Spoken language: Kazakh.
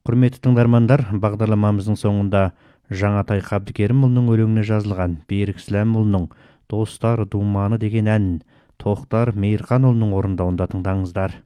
Құрметті тыңдармандар, бағдарламамыздың соңында Жаңатай Қабдыкерімұлының өлеңіне жазылған Берік Сіләмұлының «Достар думаны» деген ән Тоқтар Мейірханұлының орындауында тыңдаңыздар.